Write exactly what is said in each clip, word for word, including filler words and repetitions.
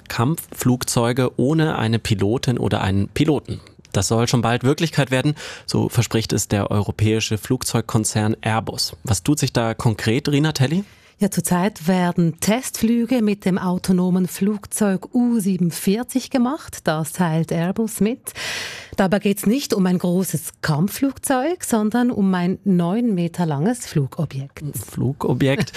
Kampfflugzeuge ohne eine Pilotin oder einen Piloten. Das soll schon bald Wirklichkeit werden, so verspricht es der europäische Flugzeugkonzern Airbus. Was tut sich da konkret, Rina Telli? Ja, zurzeit werden Testflüge mit dem autonomen Flugzeug U siebenundvierzig gemacht. Das teilt Airbus mit. Dabei geht es nicht um ein großes Kampfflugzeug, sondern um ein neun Meter langes Flugobjekt. Flugobjekt.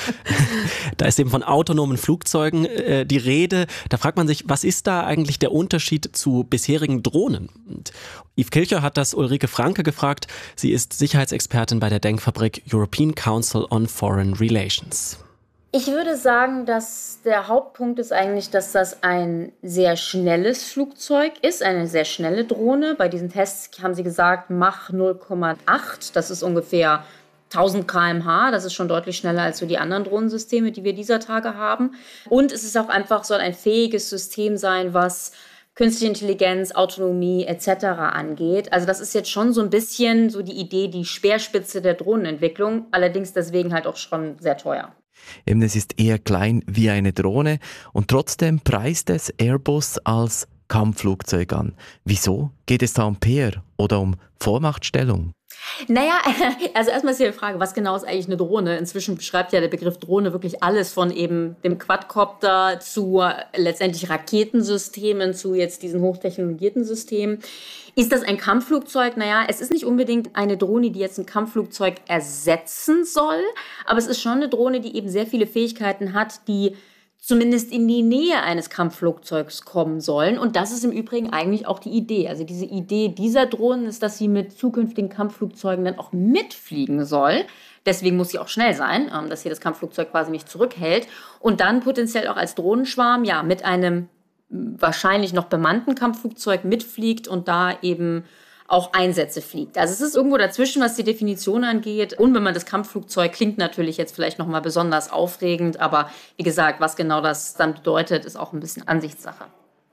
Da ist eben von autonomen Flugzeugen äh, die Rede. Da fragt man sich, was ist da eigentlich der Unterschied zu bisherigen Drohnen? Und Yves Kilcher hat das Ulrike Franke gefragt. Sie ist Sicherheitsexpertin bei der Denkfabrik European Council on Foreign Relations. Ich würde sagen, dass der Hauptpunkt ist eigentlich, dass das ein sehr schnelles Flugzeug ist, eine sehr schnelle Drohne. Bei diesen Tests haben sie gesagt, Mach null Komma acht, das ist ungefähr tausend Kilometer pro Stunde, das ist schon deutlich schneller als so die anderen Drohnensysteme, die wir dieser Tage haben. Und es ist auch einfach, soll ein fähiges System sein, was künstliche Intelligenz, Autonomie et cetera angeht. Also das ist jetzt schon so ein bisschen so die Idee, die Speerspitze der Drohnenentwicklung, allerdings deswegen halt auch schon sehr teuer. Eben, es ist eher klein wie eine Drohne und trotzdem preist es Airbus als Kampfflugzeug an. Wieso? Geht es da um P R oder um Vormachtstellung? Naja, also erstmal ist hier die Frage, was genau ist eigentlich eine Drohne? Inzwischen beschreibt ja der Begriff Drohne wirklich alles von eben dem Quadcopter zu letztendlich Raketensystemen, zu jetzt diesen hochtechnologisierten Systemen. Ist das ein Kampfflugzeug? Naja, es ist nicht unbedingt eine Drohne, die jetzt ein Kampfflugzeug ersetzen soll, aber es ist schon eine Drohne, die eben sehr viele Fähigkeiten hat, die zumindest in die Nähe eines Kampfflugzeugs kommen sollen. Und das ist im Übrigen eigentlich auch die Idee. Also diese Idee dieser Drohnen ist, dass sie mit zukünftigen Kampfflugzeugen dann auch mitfliegen soll. Deswegen muss sie auch schnell sein, dass hier das Kampfflugzeug quasi nicht zurückhält. Und dann potenziell auch als Drohnenschwarm, ja, mit einem wahrscheinlich noch bemannten Kampfflugzeug mitfliegt und da eben auch Einsätze fliegt. Also es ist irgendwo dazwischen, was die Definition angeht. Unbemanntes Kampfflugzeug klingt natürlich jetzt vielleicht nochmal besonders aufregend, aber wie gesagt, was genau das dann bedeutet, ist auch ein bisschen Ansichtssache.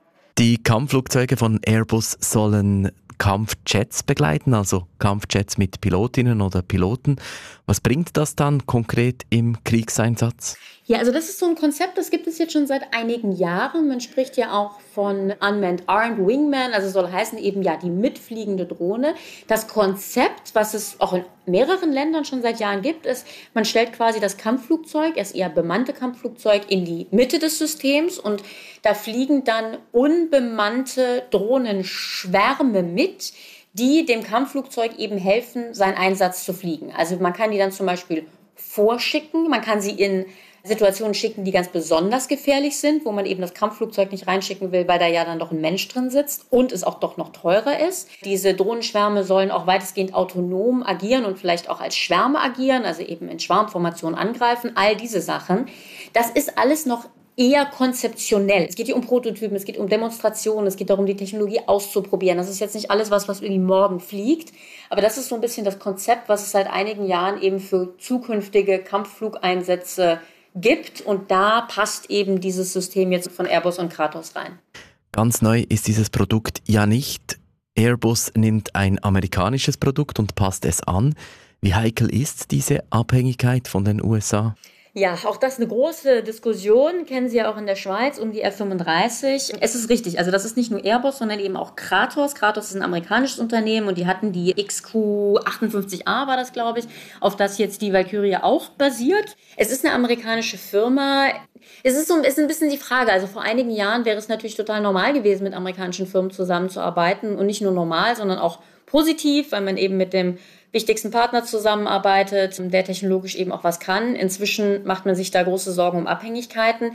Die Kampfflugzeuge von Airbus sollen Kampfjets begleiten, also Kampfjets mit Pilotinnen oder Piloten. Was bringt das dann konkret im Kriegseinsatz? Ja, also das ist so ein Konzept, das gibt es jetzt schon seit einigen Jahren. Man spricht ja auch von Unmanned Armed Wingman, also soll heißen eben ja die mitfliegende Drohne. Das Konzept, was es auch in mehreren Ländern schon seit Jahren gibt, ist, man stellt quasi das Kampfflugzeug, das eher bemannte Kampfflugzeug, in die Mitte des Systems und da fliegen dann unbemannte Drohnenschwärme mit, die dem Kampfflugzeug eben helfen, seinen Einsatz zu fliegen. Also man kann die dann zum Beispiel vorschicken, man kann sie in Situationen schicken, die ganz besonders gefährlich sind, wo man eben das Kampfflugzeug nicht reinschicken will, weil da ja dann doch ein Mensch drin sitzt und es auch doch noch teurer ist. Diese Drohnenschwärme sollen auch weitestgehend autonom agieren und vielleicht auch als Schwärme agieren, also eben in Schwarmformation angreifen, all diese Sachen. Das ist alles noch eher konzeptionell. Es geht hier um Prototypen, es geht um Demonstrationen, es geht darum, die Technologie auszuprobieren. Das ist jetzt nicht alles was, was irgendwie morgen fliegt, aber das ist so ein bisschen das Konzept, was es seit einigen Jahren eben für zukünftige Kampfflugeinsätze gibt und da passt eben dieses System jetzt von Airbus und Kratos rein. Ganz neu ist dieses Produkt ja nicht. Airbus nimmt ein amerikanisches Produkt und passt es an. Wie heikel ist diese Abhängigkeit von den U S A? Ja, auch das ist eine große Diskussion, kennen Sie ja auch in der Schweiz, um die F fünfunddreißig. Es ist richtig, also das ist nicht nur Airbus, sondern eben auch Kratos. Kratos ist ein amerikanisches Unternehmen und die hatten die X Q achtundfünfzig A, war das, glaube ich, auf das jetzt die Valkyrie auch basiert. Es ist eine amerikanische Firma. Es ist, so, ist ein bisschen die Frage, also vor einigen Jahren wäre es natürlich total normal gewesen, mit amerikanischen Firmen zusammenzuarbeiten und nicht nur normal, sondern auch positiv, weil man eben mit dem wichtigsten Partner zusammenarbeitet, der technologisch eben auch was kann. Inzwischen macht man sich da große Sorgen um Abhängigkeiten.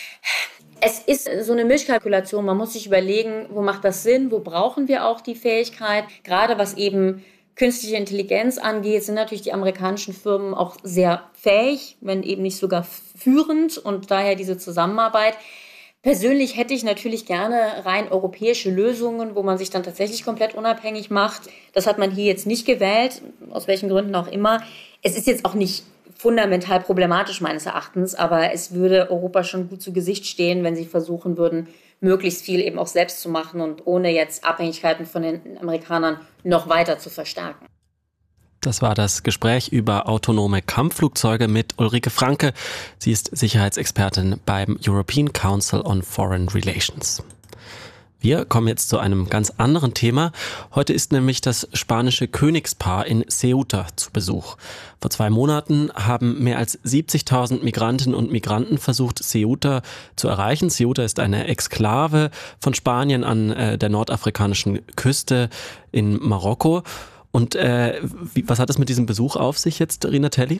Es ist so eine Mischkalkulation. Man muss sich überlegen, wo macht das Sinn, wo brauchen wir auch die Fähigkeit. Gerade was eben künstliche Intelligenz angeht, sind natürlich die amerikanischen Firmen auch sehr fähig, wenn eben nicht sogar führend und daher diese Zusammenarbeit. Persönlich hätte ich natürlich gerne rein europäische Lösungen, wo man sich dann tatsächlich komplett unabhängig macht. Das hat man hier jetzt nicht gewählt, aus welchen Gründen auch immer. Es ist jetzt auch nicht fundamental problematisch meines Erachtens, aber es würde Europa schon gut zu Gesicht stehen, wenn sie versuchen würden, möglichst viel eben auch selbst zu machen und ohne jetzt Abhängigkeiten von den Amerikanern noch weiter zu verstärken. Das war das Gespräch über autonome Kampfflugzeuge mit Ulrike Franke. Sie ist Sicherheitsexpertin beim European Council on Foreign Relations. Wir kommen jetzt zu einem ganz anderen Thema. Heute ist nämlich das spanische Königspaar in Ceuta zu Besuch. Vor zwei Monaten haben mehr als siebzigtausend Migrantinnen und Migranten versucht, Ceuta zu erreichen. Ceuta ist eine Exklave von Spanien an äh, der nordafrikanischen Küste in Marokko. Und äh, wie, was hat es mit diesem Besuch auf sich jetzt, Rina Telli?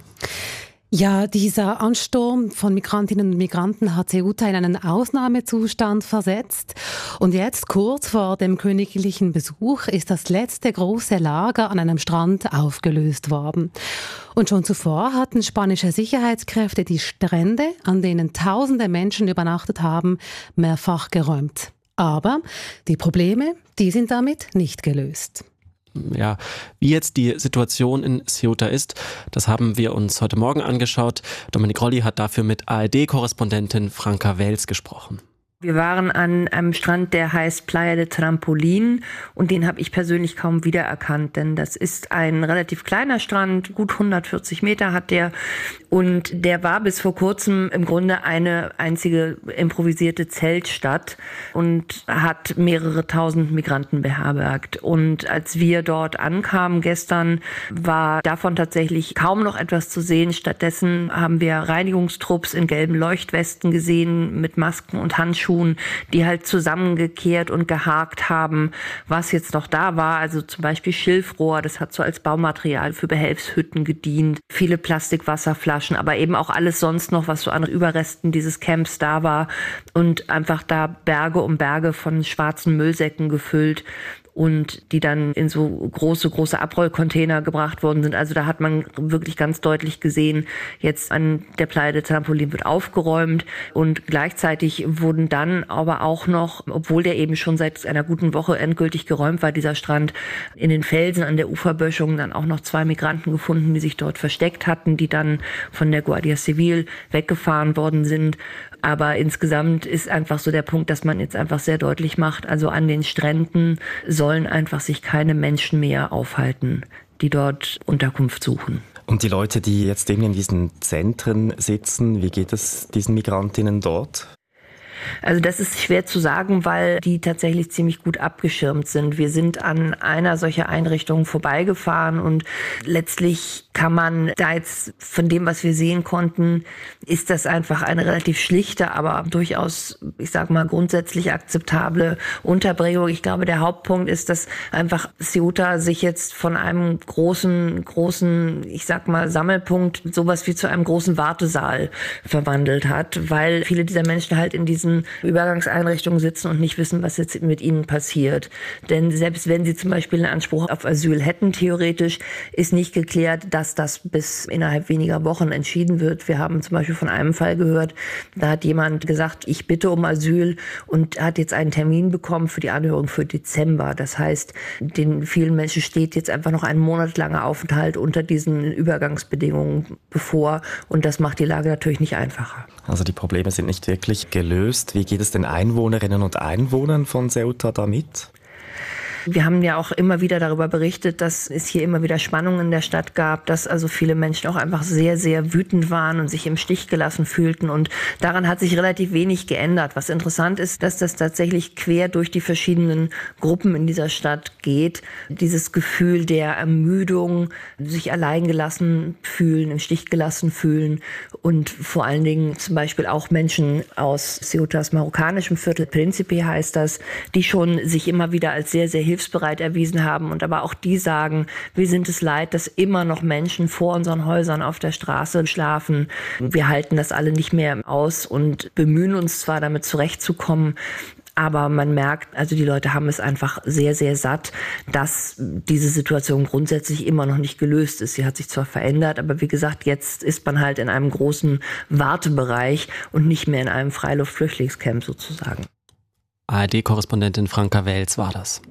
Ja, dieser Ansturm von Migrantinnen und Migranten hat Ceuta in einen Ausnahmezustand versetzt. Und jetzt, kurz vor dem königlichen Besuch, ist das letzte große Lager an einem Strand aufgelöst worden. Und schon zuvor hatten spanische Sicherheitskräfte die Strände, an denen tausende Menschen übernachtet haben, mehrfach geräumt. Aber die Probleme, die sind damit nicht gelöst. Ja, wie jetzt die Situation in Ceuta ist, das haben wir uns heute Morgen angeschaut. Dominik Rolli hat dafür mit A R D-Korrespondentin Franka Wels gesprochen. Wir waren an einem Strand, der heißt Playa de Trampolín, und den habe ich persönlich kaum wiedererkannt, denn das ist ein relativ kleiner Strand, gut hundertvierzig Meter hat der, und der war bis vor kurzem im Grunde eine einzige improvisierte Zeltstadt und hat mehrere tausend Migranten beherbergt. Und als wir dort ankamen gestern, war davon tatsächlich kaum noch etwas zu sehen. Stattdessen haben wir Reinigungstrupps in gelben Leuchtwesten gesehen mit Masken und Handschuhen, die halt zusammengekehrt und gehakt haben, was jetzt noch da war. Also zum Beispiel Schilfrohr, das hat so als Baumaterial für Behelfshütten gedient. Viele Plastikwasserflaschen, aber eben auch alles sonst noch, was so an Überresten dieses Camps da war. Und einfach da Berge um Berge von schwarzen Müllsäcken gefüllt und die dann in so große, große Abrollcontainer gebracht worden sind. Also da hat man wirklich ganz deutlich gesehen, jetzt an der Playa de Trampolín wird aufgeräumt, und gleichzeitig wurden dann aber auch noch, obwohl der eben schon seit einer guten Woche endgültig geräumt war, dieser Strand, in den Felsen an der Uferböschung dann auch noch zwei Migranten gefunden, die sich dort versteckt hatten, die dann von der Guardia Civil weggefahren worden sind. Aber insgesamt ist einfach so der Punkt, dass man jetzt einfach sehr deutlich macht, also an den Stränden sollen einfach sich keine Menschen mehr aufhalten, die dort Unterkunft suchen. Und die Leute, die jetzt eben in diesen Zentren sitzen, wie geht es diesen Migrantinnen dort? Also das ist schwer zu sagen, weil die tatsächlich ziemlich gut abgeschirmt sind. Wir sind an einer solcher Einrichtung vorbeigefahren, und letztlich kann man da jetzt von dem, was wir sehen konnten, ist das einfach eine relativ schlichte, aber durchaus, ich sag mal, grundsätzlich akzeptable Unterbringung. Ich glaube, der Hauptpunkt ist, dass einfach Ceuta sich jetzt von einem großen, großen, ich sag mal, Sammelpunkt sowas wie zu einem großen Wartesaal verwandelt hat, weil viele dieser Menschen halt in diesen Übergangseinrichtungen sitzen und nicht wissen, was jetzt mit ihnen passiert. Denn selbst wenn sie zum Beispiel einen Anspruch auf Asyl hätten, theoretisch, ist nicht geklärt, dass das bis innerhalb weniger Wochen entschieden wird. Wir haben zum Beispiel von einem Fall gehört, da hat jemand gesagt, ich bitte um Asyl, und hat jetzt einen Termin bekommen für die Anhörung für Dezember. Das heißt, den vielen Menschen steht jetzt einfach noch ein monatelanger Aufenthalt unter diesen Übergangsbedingungen bevor, und das macht die Lage natürlich nicht einfacher. Also die Probleme sind nicht wirklich gelöst. Wie geht es den Einwohnerinnen und Einwohnern von Ceuta damit? Wir haben ja auch immer wieder darüber berichtet, dass es hier immer wieder Spannungen in der Stadt gab, dass also viele Menschen auch einfach sehr, sehr wütend waren und sich im Stich gelassen fühlten. Und daran hat sich relativ wenig geändert. Was interessant ist, dass das tatsächlich quer durch die verschiedenen Gruppen in dieser Stadt geht. Dieses Gefühl der Ermüdung, sich allein gelassen fühlen, im Stich gelassen fühlen, und vor allen Dingen zum Beispiel auch Menschen aus Ceutas marokkanischem Viertel, Príncipe heißt das, die schon sich immer wieder als sehr, sehr hilfsbereit erwiesen haben, und aber auch die sagen, wir sind es leid, dass immer noch Menschen vor unseren Häusern auf der Straße schlafen. Wir halten das alle nicht mehr aus und bemühen uns zwar, damit zurechtzukommen, aber man merkt, also die Leute haben es einfach sehr, sehr satt, dass diese Situation grundsätzlich immer noch nicht gelöst ist. Sie hat sich zwar verändert, aber wie gesagt, jetzt ist man halt in einem großen Wartebereich und nicht mehr in einem Freiluftflüchtlingscamp sozusagen. A R D-Korrespondentin Franka Wels war das.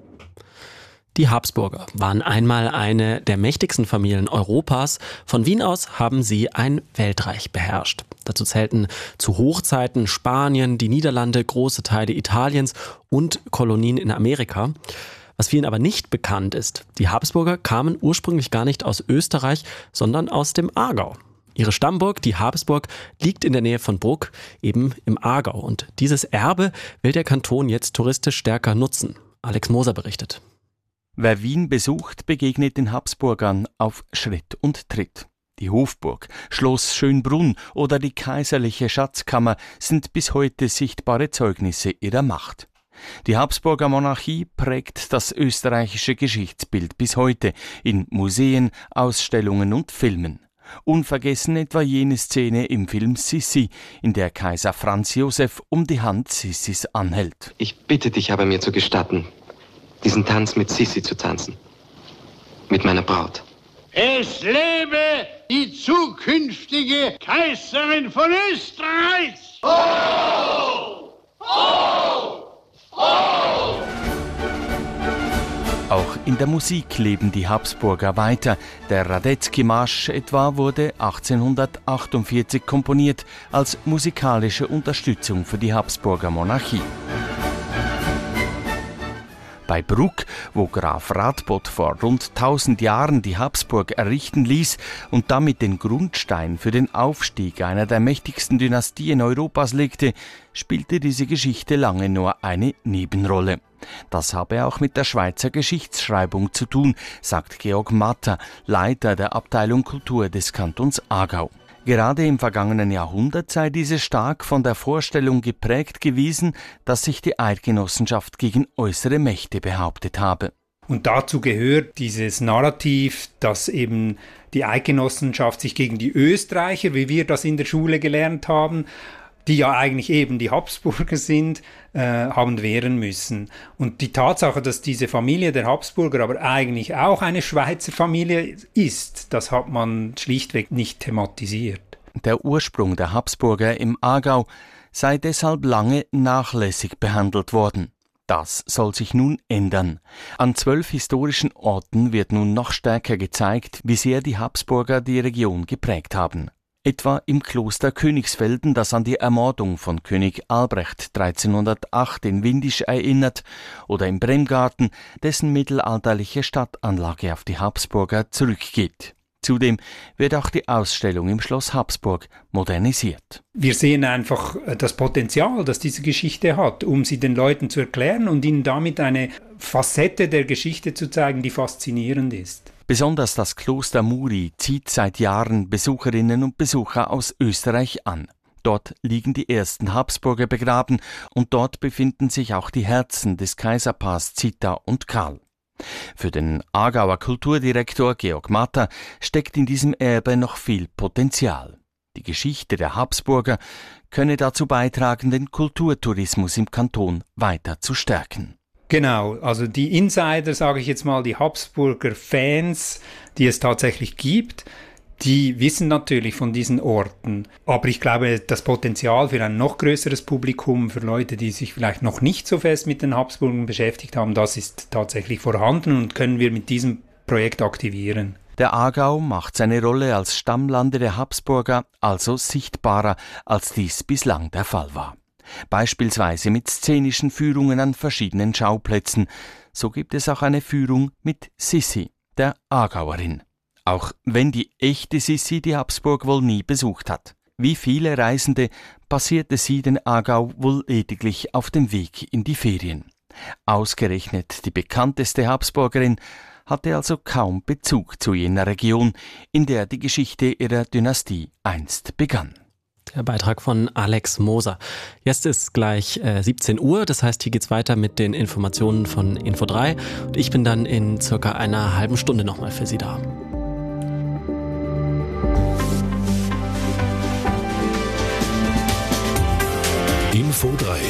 Die Habsburger waren einmal eine der mächtigsten Familien Europas. Von Wien aus haben sie ein Weltreich beherrscht. Dazu zählten zu Hochzeiten Spanien, die Niederlande, große Teile Italiens und Kolonien in Amerika. Was vielen aber nicht bekannt ist, die Habsburger kamen ursprünglich gar nicht aus Österreich, sondern aus dem Aargau. Ihre Stammburg, die Habsburg, liegt in der Nähe von Bruck, eben im Aargau. Und dieses Erbe will der Kanton jetzt touristisch stärker nutzen. Alex Moser berichtet. Wer Wien besucht, begegnet den Habsburgern auf Schritt und Tritt. Die Hofburg, Schloss Schönbrunn oder die kaiserliche Schatzkammer sind bis heute sichtbare Zeugnisse ihrer Macht. Die Habsburger Monarchie prägt das österreichische Geschichtsbild bis heute in Museen, Ausstellungen und Filmen. Unvergessen etwa jene Szene im Film Sissi, in der Kaiser Franz Josef um die Hand Sissis anhält. Ich bitte dich aber, mir zu gestatten, diesen Tanz mit Sissi zu tanzen. Mit meiner Braut. Es lebe die zukünftige Kaiserin von Österreich! Oh! Oh! Oh! Auch in der Musik leben die Habsburger weiter. Der Radetzky-Marsch etwa wurde achtzehnhundertachtundvierzig komponiert als musikalische Unterstützung für die Habsburger Monarchie. Bei Bruck, wo Graf Radbot vor rund tausend Jahren die Habsburg errichten ließ und damit den Grundstein für den Aufstieg einer der mächtigsten Dynastien Europas legte, spielte diese Geschichte lange nur eine Nebenrolle. Das habe auch mit der Schweizer Geschichtsschreibung zu tun, sagt Georg Matter, Leiter der Abteilung Kultur des Kantons Aargau. Gerade im vergangenen Jahrhundert sei diese stark von der Vorstellung geprägt gewesen, dass sich die Eidgenossenschaft gegen äußere Mächte behauptet habe. Und dazu gehört dieses Narrativ, dass eben die Eidgenossenschaft sich gegen die Österreicher, wie wir das in der Schule gelernt haben, die ja eigentlich eben die Habsburger sind, äh, haben wehren müssen. Und die Tatsache, dass diese Familie der Habsburger aber eigentlich auch eine Schweizer Familie ist, das hat man schlichtweg nicht thematisiert. Der Ursprung der Habsburger im Aargau sei deshalb lange nachlässig behandelt worden. Das soll sich nun ändern. An zwölf historischen Orten wird nun noch stärker gezeigt, wie sehr die Habsburger die Region geprägt haben. Etwa im Kloster Königsfelden, das an die Ermordung von König Albrecht dreizehnhundertacht in Windisch erinnert, oder im Bremgarten, dessen mittelalterliche Stadtanlage auf die Habsburger zurückgeht. Zudem wird auch die Ausstellung im Schloss Habsburg modernisiert. Wir sehen einfach das Potenzial, das diese Geschichte hat, um sie den Leuten zu erklären und ihnen damit eine Facette der Geschichte zu zeigen, die faszinierend ist. Besonders das Kloster Muri zieht seit Jahren Besucherinnen und Besucher aus Österreich an. Dort liegen die ersten Habsburger begraben und dort befinden sich auch die Herzen des Kaiserpaars Zita und Karl. Für den Aargauer Kulturdirektor Georg Matter steckt in diesem Erbe noch viel Potenzial. Die Geschichte der Habsburger könne dazu beitragen, den Kulturtourismus im Kanton weiter zu stärken. Genau, also die Insider, sage ich jetzt mal, die Habsburger Fans, die es tatsächlich gibt, die wissen natürlich von diesen Orten. Aber ich glaube, das Potenzial für ein noch größeres Publikum, für Leute, die sich vielleicht noch nicht so fest mit den Habsburgern beschäftigt haben, das ist tatsächlich vorhanden und können wir mit diesem Projekt aktivieren. Der Aargau macht seine Rolle als Stammlande der Habsburger also sichtbarer, als dies bislang der Fall war. Beispielsweise mit szenischen Führungen an verschiedenen Schauplätzen. So gibt es auch eine Führung mit Sissi, der Aargauerin. Auch wenn die echte Sissi die Habsburg wohl nie besucht hat. Wie viele Reisende passierte sie den Aargau wohl lediglich auf dem Weg in die Ferien. Ausgerechnet die bekannteste Habsburgerin hatte also kaum Bezug zu jener Region, in der die Geschichte ihrer Dynastie einst begann. Der Beitrag von Alex Moser. Jetzt ist gleich äh, siebzehn Uhr, das heißt, hier geht's weiter mit den Informationen von Info drei und ich bin dann in circa einer halben Stunde nochmal für Sie da. Info drei.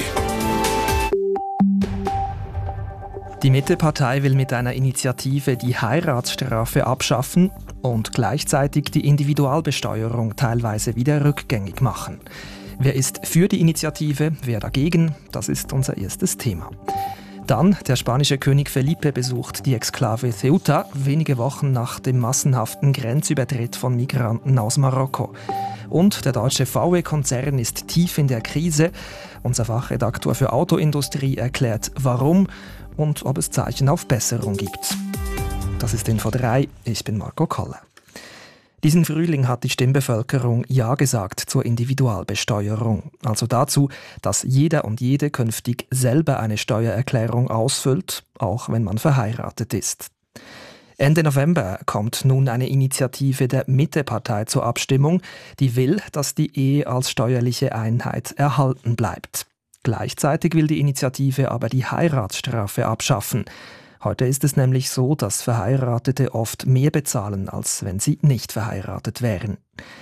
Die Mitte-Partei will mit einer Initiative die Heiratsstrafe abschaffen und gleichzeitig die Individualbesteuerung teilweise wieder rückgängig machen. Wer ist für die Initiative, wer dagegen? Das ist unser erstes Thema. Dann der spanische König Felipe besucht die Exklave Ceuta, wenige Wochen nach dem massenhaften Grenzübertritt von Migranten aus Marokko. Und der deutsche V W-Konzern ist tief in der Krise. Unser Fachredaktor für Autoindustrie erklärt, warum und ob es Zeichen auf Besserung gibt. Das ist Info drei, ich bin Marco Koller. Diesen Frühling hat die Stimmbevölkerung Ja gesagt zur Individualbesteuerung, also dazu, dass jeder und jede künftig selber eine Steuererklärung ausfüllt, auch wenn man verheiratet ist. Ende November kommt nun eine Initiative der Mitte-Partei zur Abstimmung, die will, dass die Ehe als steuerliche Einheit erhalten bleibt. Gleichzeitig will die Initiative aber die Heiratsstrafe abschaffen. Heute ist es nämlich so, dass Verheiratete oft mehr bezahlen, als wenn sie nicht verheiratet wären.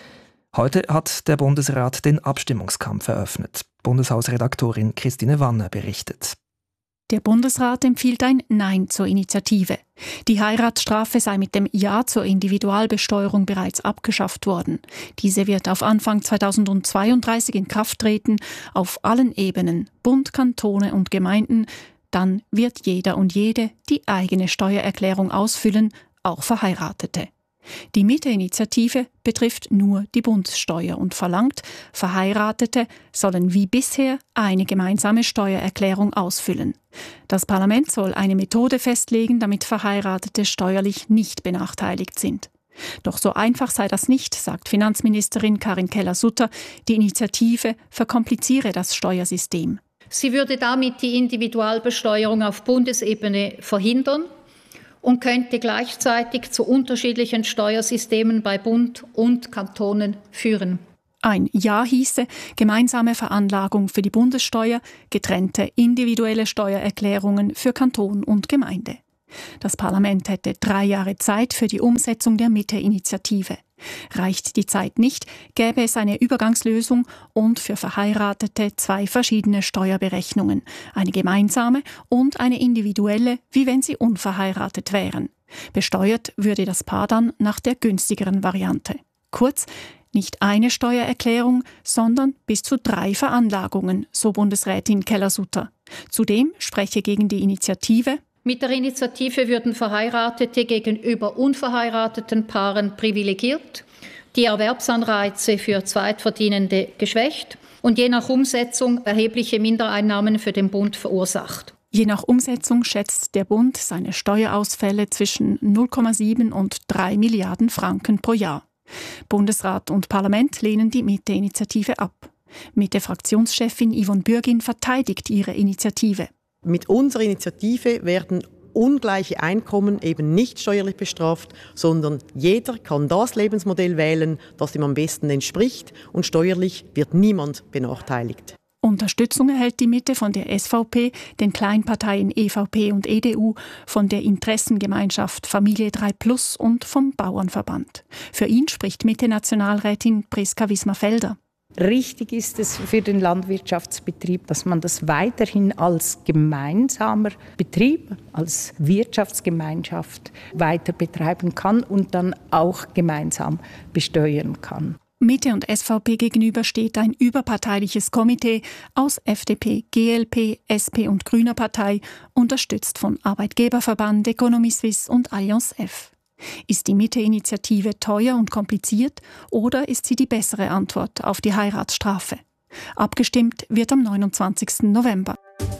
Heute hat der Bundesrat den Abstimmungskampf eröffnet. Bundeshausredaktorin Christine Wanner berichtet. Der Bundesrat empfiehlt ein Nein zur Initiative. Die Heiratsstrafe sei mit dem Ja zur Individualbesteuerung bereits abgeschafft worden. Diese wird auf Anfang zweitausendzweiunddreißig in Kraft treten, auf allen Ebenen, Bund, Kantone und Gemeinden. Dann wird jeder und jede die eigene Steuererklärung ausfüllen, auch Verheiratete. Die Mitte-Initiative betrifft nur die Bundessteuer und verlangt, Verheiratete sollen wie bisher eine gemeinsame Steuererklärung ausfüllen. Das Parlament soll eine Methode festlegen, damit Verheiratete steuerlich nicht benachteiligt sind. Doch so einfach sei das nicht, sagt Finanzministerin Karin Keller-Sutter. Die Initiative verkompliziere das Steuersystem. Sie würde damit die Individualbesteuerung auf Bundesebene verhindern und könnte gleichzeitig zu unterschiedlichen Steuersystemen bei Bund und Kantonen führen. Ein Ja hieße gemeinsame Veranlagung für die Bundessteuer, getrennte individuelle Steuererklärungen für Kanton und Gemeinde. Das Parlament hätte drei Jahre Zeit für die Umsetzung der Mitte-Initiative. Reicht die Zeit nicht, gäbe es eine Übergangslösung und für Verheiratete zwei verschiedene Steuerberechnungen, eine gemeinsame und eine individuelle, wie wenn sie unverheiratet wären. Besteuert würde das Paar dann nach der günstigeren Variante. Kurz, nicht eine Steuererklärung, sondern bis zu drei Veranlagungen, so Bundesrätin Keller-Sutter. Zudem spreche gegen die Initiative: Mit der Initiative würden Verheiratete gegenüber unverheirateten Paaren privilegiert, die Erwerbsanreize für Zweitverdienende geschwächt und je nach Umsetzung erhebliche Mindereinnahmen für den Bund verursacht. Je nach Umsetzung schätzt der Bund seine Steuerausfälle zwischen null Komma sieben und drei Milliarden Franken pro Jahr. Bundesrat und Parlament lehnen die Mitte-Initiative ab. Mitte-Fraktionschefin Yvonne Bürgin verteidigt ihre Initiative. Mit unserer Initiative werden ungleiche Einkommen eben nicht steuerlich bestraft, sondern jeder kann das Lebensmodell wählen, das ihm am besten entspricht, und steuerlich wird niemand benachteiligt. Unterstützung erhält die Mitte von der S V P, den Kleinparteien E V P und E D U, von der Interessengemeinschaft Familie drei plus und vom Bauernverband. Für ihn spricht Mitte-Nationalrätin Priska Wismar-Felder. Richtig ist es für den Landwirtschaftsbetrieb, dass man das weiterhin als gemeinsamer Betrieb, als Wirtschaftsgemeinschaft weiter betreiben kann und dann auch gemeinsam besteuern kann. Mitte und S V P gegenüber steht ein überparteiliches Komitee aus F D P, G L P, S P und Grüner Partei, unterstützt von Arbeitgeberverband, Economy Suisse und Allianz F. Ist die Mitte-Initiative teuer und kompliziert oder ist sie die bessere Antwort auf die Heiratsstrafe? Abgestimmt wird am neunundzwanzigsten November.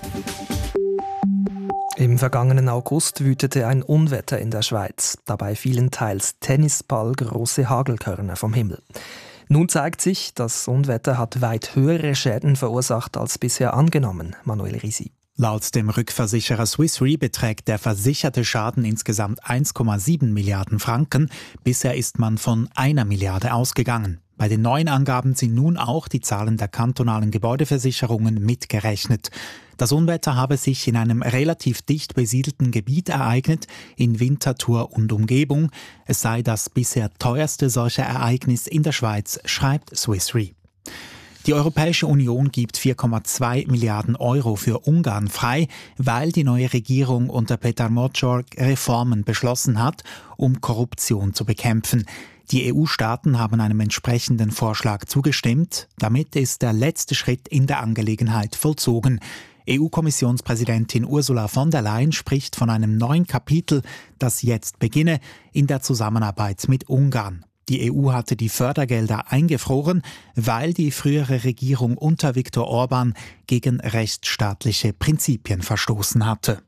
Im vergangenen August wütete ein Unwetter in der Schweiz. Dabei fielen teils Tennisballgroße Hagelkörner vom Himmel. Nun zeigt sich, das Unwetter hat weit höhere Schäden verursacht als bisher angenommen. Manuel Risi. Laut dem Rückversicherer Swiss Re beträgt der versicherte Schaden insgesamt eins Komma sieben Milliarden Franken. Bisher ist man von einer Milliarde ausgegangen. Bei den neuen Angaben sind nun auch die Zahlen der kantonalen Gebäudeversicherungen mitgerechnet. Das Unwetter habe sich in einem relativ dicht besiedelten Gebiet ereignet, in Winterthur und Umgebung. Es sei das bisher teuerste solche Ereignis in der Schweiz, schreibt Swiss Re. Die Europäische Union gibt vier Komma zwei Milliarden Euro für Ungarn frei, weil die neue Regierung unter Peter Mocor Reformen beschlossen hat, um Korruption zu bekämpfen. Die E U-Staaten haben einem entsprechenden Vorschlag zugestimmt. Damit ist der letzte Schritt in der Angelegenheit vollzogen. E U-Kommissionspräsidentin Ursula von der Leyen spricht von einem neuen Kapitel, das jetzt beginne, in der Zusammenarbeit mit Ungarn. Die E U hatte die Fördergelder eingefroren, weil die frühere Regierung unter Viktor Orban gegen rechtsstaatliche Prinzipien verstoßen hatte.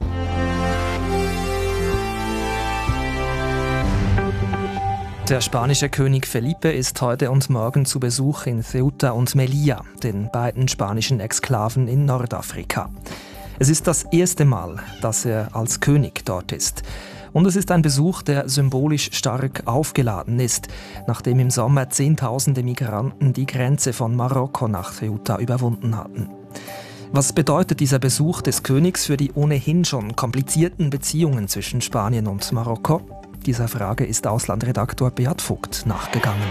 Der spanische König Felipe ist heute und morgen zu Besuch in Ceuta und Melilla, den beiden spanischen Exklaven in Nordafrika. Es ist das erste Mal, dass er als König dort ist. Und es ist ein Besuch, der symbolisch stark aufgeladen ist, nachdem im Sommer Zehntausende Migranten die Grenze von Marokko nach Ceuta überwunden hatten. Was bedeutet dieser Besuch des Königs für die ohnehin schon komplizierten Beziehungen zwischen Spanien und Marokko? Dieser Frage ist Auslandredaktor Beat Vogt nachgegangen.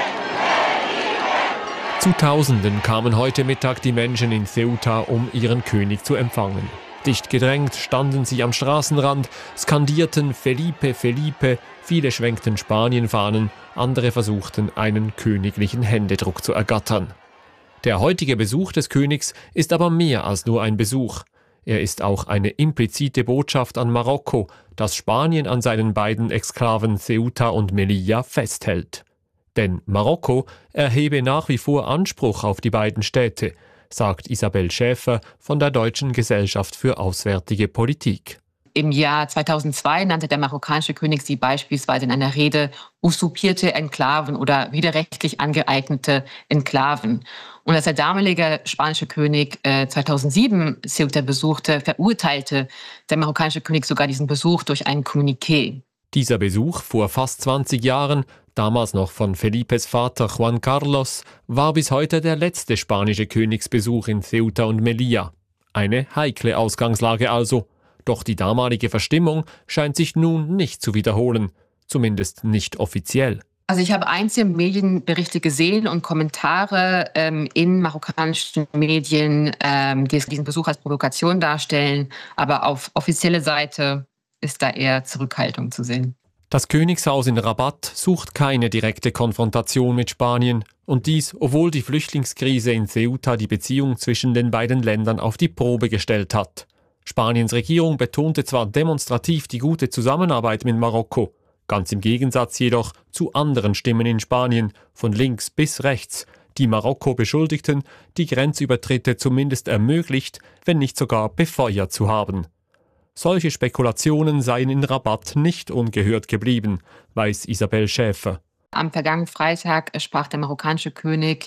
Zu Tausenden kamen heute Mittag die Menschen in Ceuta, um ihren König zu empfangen. Dicht gedrängt standen sie am Straßenrand, skandierten Felipe, Felipe, viele schwenkten Spanienfahnen, andere versuchten, einen königlichen Händedruck zu ergattern. Der heutige Besuch des Königs ist aber mehr als nur ein Besuch. Er ist auch eine implizite Botschaft an Marokko, das Spanien an seinen beiden Exklaven Ceuta und Melilla festhält. Denn Marokko erhebe nach wie vor Anspruch auf die beiden Städte, sagt Isabel Schäfer von der Deutschen Gesellschaft für Auswärtige Politik. Im Jahr zweitausendzwei nannte der marokkanische König sie beispielsweise in einer Rede usurpierte Enklaven oder widerrechtlich angeeignete Enklaven. Und als der damalige spanische König äh, zweitausendsieben Ceuta besuchte, verurteilte der marokkanische König sogar diesen Besuch durch ein Kommuniqué. Dieser Besuch vor fast zwanzig Jahren, damals noch von Felipes Vater Juan Carlos, war bis heute der letzte spanische Königsbesuch in Ceuta und Melilla. Eine heikle Ausgangslage also. Doch die damalige Verstimmung scheint sich nun nicht zu wiederholen, zumindest nicht offiziell. Also ich habe einzelne Medienberichte gesehen und Kommentare ähm, in marokkanischen Medien, ähm, die diesen Besuch als Provokation darstellen, aber auf offizieller Seite ist da eher Zurückhaltung zu sehen. Das Königshaus in Rabat sucht keine direkte Konfrontation mit Spanien und dies, obwohl die Flüchtlingskrise in Ceuta die Beziehung zwischen den beiden Ländern auf die Probe gestellt hat. Spaniens Regierung betonte zwar demonstrativ die gute Zusammenarbeit mit Marokko, ganz im Gegensatz jedoch zu anderen Stimmen in Spanien, von links bis rechts, die Marokko beschuldigten, die Grenzübertritte zumindest ermöglicht, wenn nicht sogar befeuert zu haben. Solche Spekulationen seien in Rabat nicht ungehört geblieben, weiß Isabel Schäfer. Am vergangenen Freitag sprach der marokkanische König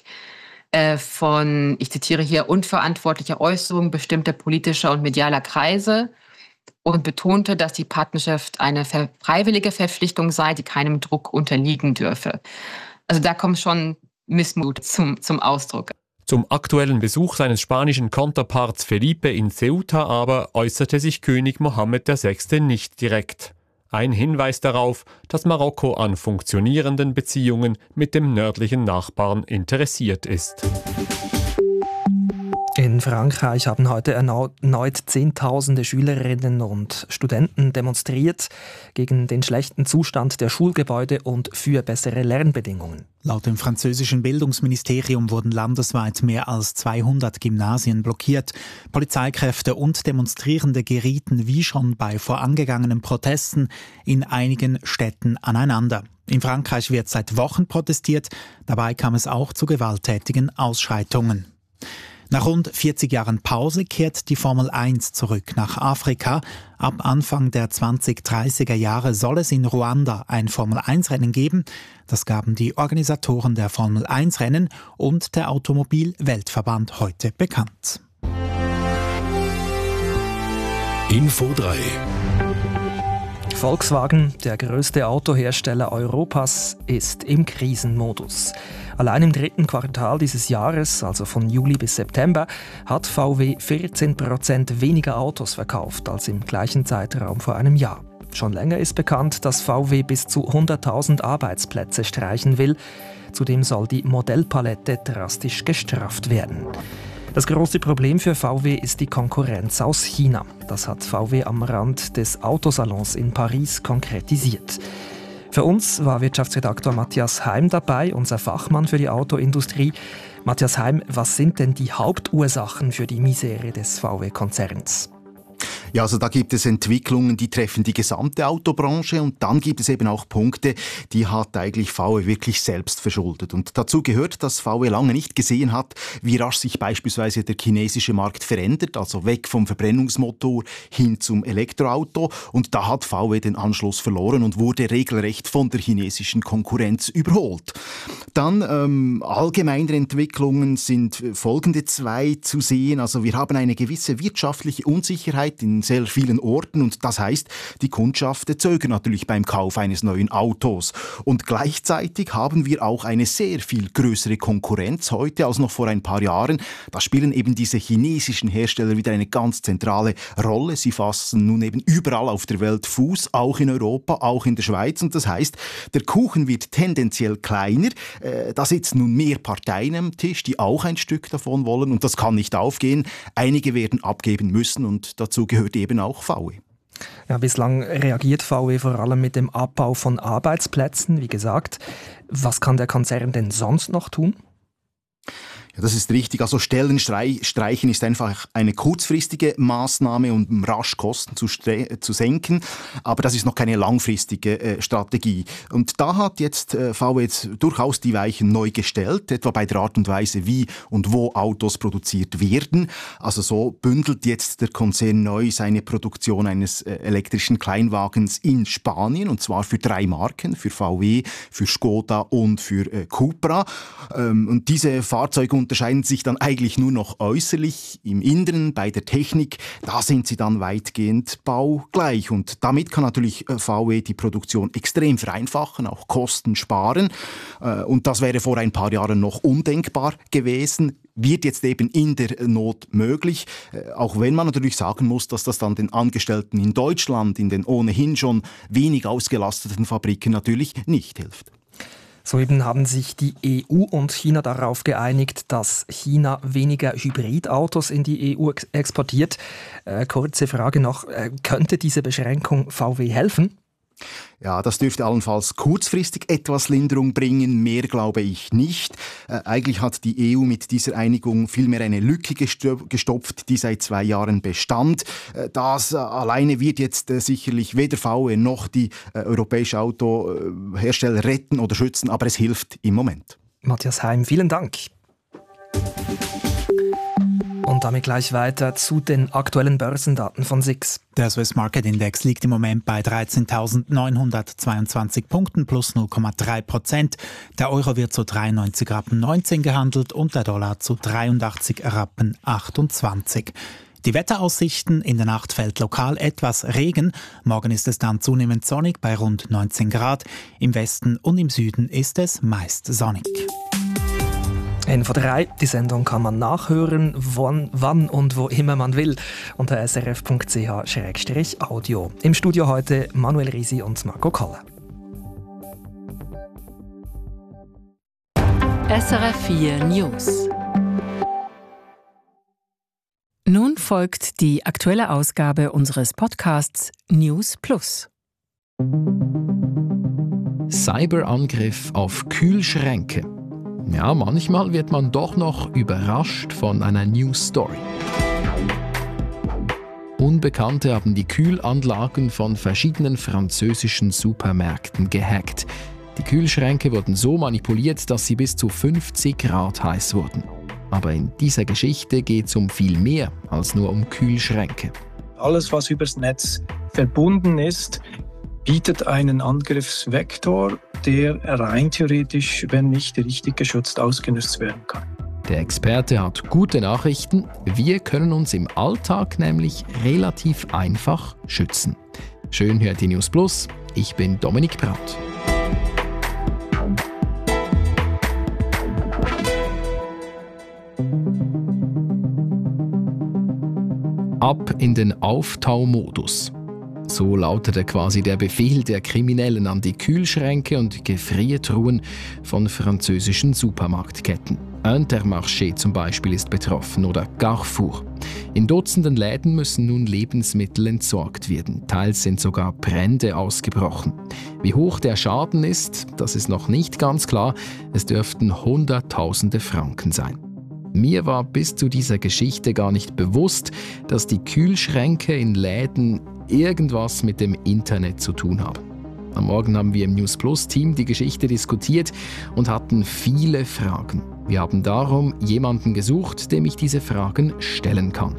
von, ich zitiere hier, unverantwortlicher Äußerungen bestimmter politischer und medialer Kreise und betonte, dass die Partnerschaft eine freiwillige Verpflichtung sei, die keinem Druck unterliegen dürfe. Also da kommt schon Missmut zum, zum Ausdruck. Zum aktuellen Besuch seines spanischen Konterparts Felipe in Ceuta aber äußerte sich König Mohammed der Sechste nicht direkt. Ein Hinweis darauf, dass Marokko an funktionierenden Beziehungen mit dem nördlichen Nachbarn interessiert ist. In Frankreich haben heute erneut Zehntausende Schülerinnen und Studenten demonstriert gegen den schlechten Zustand der Schulgebäude und für bessere Lernbedingungen. Laut dem französischen Bildungsministerium wurden landesweit mehr als zweihundert Gymnasien blockiert. Polizeikräfte und Demonstrierende gerieten wie schon bei vorangegangenen Protesten in einigen Städten aneinander. In Frankreich wird seit Wochen protestiert, dabei kam es auch zu gewalttätigen Ausschreitungen. Nach rund vierzig Jahren Pause kehrt die Formel eins zurück nach Afrika. Ab Anfang der zwanzig dreißiger Jahre soll es in Ruanda ein Formel eins Rennen geben. Das gaben die Organisatoren der Formel eins Rennen und der Automobil-Weltverband heute bekannt. Info drei. Volkswagen, der größte Autohersteller Europas, ist im Krisenmodus. Allein im dritten Quartal dieses Jahres, also von Juli bis September, hat V W vierzehn Prozent weniger Autos verkauft als im gleichen Zeitraum vor einem Jahr. Schon länger ist bekannt, dass V W bis zu hunderttausend Arbeitsplätze streichen will. Zudem soll die Modellpalette drastisch gestrafft werden. Das große Problem für V W ist die Konkurrenz aus China. Das hat V W am Rand des Autosalons in Paris konkretisiert. Für uns war Wirtschaftsredaktor Matthias Heim dabei, unser Fachmann für die Autoindustrie. Matthias Heim, was sind denn die Hauptursachen für die Misere des V W-Konzerns? Ja, also da gibt es Entwicklungen, die treffen die gesamte Autobranche und dann gibt es eben auch Punkte, die hat eigentlich V W wirklich selbst verschuldet. Und dazu gehört, dass V W lange nicht gesehen hat, wie rasch sich beispielsweise der chinesische Markt verändert, also weg vom Verbrennungsmotor hin zum Elektroauto. Und da hat V W den Anschluss verloren und wurde regelrecht von der chinesischen Konkurrenz überholt. Dann ähm, allgemeinere Entwicklungen sind folgende zwei zu sehen. Also wir haben eine gewisse wirtschaftliche Unsicherheit in sehr vielen Orten und das heißt, die Kundschaft zögert natürlich beim Kauf eines neuen Autos. Und gleichzeitig haben wir auch eine sehr viel größere Konkurrenz heute als noch vor ein paar Jahren. Da spielen eben diese chinesischen Hersteller wieder eine ganz zentrale Rolle. Sie fassen nun eben überall auf der Welt Fuß, auch in Europa, auch in der Schweiz. Und das heißt, der Kuchen wird tendenziell kleiner. Äh, da sitzen nun mehr Parteien am Tisch, die auch ein Stück davon wollen und das kann nicht aufgehen. Einige werden abgeben müssen und dazu gehört eben auch V W. Ja, bislang reagiert V W vor allem mit dem Abbau von Arbeitsplätzen, wie gesagt. Was kann der Konzern denn sonst noch tun? Ja, das ist richtig. Also Stellen streichen ist einfach eine kurzfristige Maßnahme, um rasch Kosten zu, zu senken. Aber das ist noch keine langfristige äh, Strategie. Und da hat jetzt äh, V W jetzt durchaus die Weichen neu gestellt, etwa bei der Art und Weise, wie und wo Autos produziert werden. Also so bündelt jetzt der Konzern neu seine Produktion eines äh, elektrischen Kleinwagens in Spanien, und zwar für drei Marken, für V W, für Skoda und für äh, Cupra. Ähm, und diese Fahrzeuge unterscheiden sich dann eigentlich nur noch äußerlich, im Inneren, bei der Technik. Da sind sie dann weitgehend baugleich. Und damit kann natürlich V W die Produktion extrem vereinfachen, auch Kosten sparen. Und das wäre vor ein paar Jahren noch undenkbar gewesen. Wird jetzt eben in der Not möglich, auch wenn man natürlich sagen muss, dass das dann den Angestellten in Deutschland, in den ohnehin schon wenig ausgelasteten Fabriken natürlich nicht hilft. Soeben haben sich die E U und China darauf geeinigt, dass China weniger Hybridautos in die E U ex- exportiert. Äh, kurze Frage noch, äh, könnte diese Beschränkung V W helfen? Ja, das dürfte allenfalls kurzfristig etwas Linderung bringen, mehr glaube ich nicht. Äh, eigentlich hat die E U mit dieser Einigung vielmehr eine Lücke gestopft, die seit zwei Jahren bestand. Äh, das äh, alleine wird jetzt äh, sicherlich weder V W noch die äh, europäischen Autohersteller retten oder schützen, aber es hilft im Moment. Matthias Heim, vielen Dank. Und damit gleich weiter zu den aktuellen Börsendaten von S I X. Der Swiss Market Index liegt im Moment bei dreizehntausendneunhundertzweiundzwanzig Punkten plus null Komma drei Prozent. Der Euro wird zu dreiundneunzig Rappen neunzehn gehandelt und der Dollar zu dreiundachtzig Rappen achtundzwanzig. Die Wetteraussichten: in der Nacht fällt lokal etwas Regen. Morgen ist es dann zunehmend sonnig bei rund neunzehn Grad. Im Westen und im Süden ist es meist sonnig. N V drei, die Sendung kann man nachhören, wann, wann und wo immer man will, unter s r f punkt c h slash audio. Im Studio heute Manuel Risi und Marco Koller. S R F vier News. Nun folgt die aktuelle Ausgabe unseres Podcasts News Plus. Cyberangriff auf Kühlschränke. Ja, manchmal wird man doch noch überrascht von einer News-Story. Unbekannte haben die Kühlanlagen von verschiedenen französischen Supermärkten gehackt. Die Kühlschränke wurden so manipuliert, dass sie bis zu fünfzig Grad heiß wurden. Aber in dieser Geschichte geht es um viel mehr als nur um Kühlschränke. Alles, was übers Netz verbunden ist, bietet einen Angriffsvektor, der rein theoretisch, wenn nicht richtig geschützt, ausgenutzt werden kann. Der Experte hat gute Nachrichten. Wir können uns im Alltag nämlich relativ einfach schützen. Schön hört die News Plus. Ich bin Dominik Braut. Ab in den Auftaumodus. So lautete quasi der Befehl der Kriminellen an die Kühlschränke und Gefriertruhen von französischen Supermarktketten. Intermarché zum Beispiel ist betroffen oder Carrefour. In Dutzenden Läden müssen nun Lebensmittel entsorgt werden. Teils sind sogar Brände ausgebrochen. Wie hoch der Schaden ist, das ist noch nicht ganz klar. Es dürften Hunderttausende Franken sein. Mir war bis zu dieser Geschichte gar nicht bewusst, dass die Kühlschränke in Läden irgendwas mit dem Internet zu tun haben. Am Morgen haben wir im News Plus Team die Geschichte diskutiert und hatten viele Fragen. Wir haben darum jemanden gesucht, dem ich diese Fragen stellen kann.